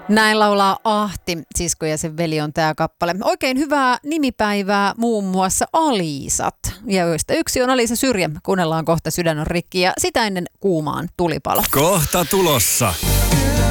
Näin laulaa Ahti, sisko ja sen veli on tää kappale. Oikein hyvää nimipäivää muun muassa Alisat, ja joista yksi on Alisa Syrjä. Kuunnellaan kohta Sydän on rikki ja sitä ennen Kuumaan tulipalo. Kohta tulossa.